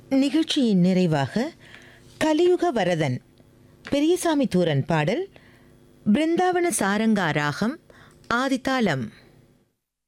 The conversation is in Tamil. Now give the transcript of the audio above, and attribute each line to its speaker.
Speaker 1: நிகழ்ச்சியின் நிறைவாக கலியுக வரதன் பெரியசாமி தூரன் பாடல் பிருந்தாவன சாரங்கா ராகம் ஆதித்தாளம்.